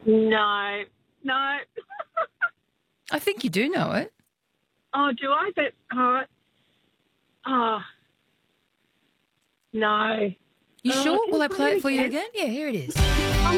No. No. I think you do know it. Oh, do I? But, no. You sure? can Will you I play it for you again? again? Yeah, here it is.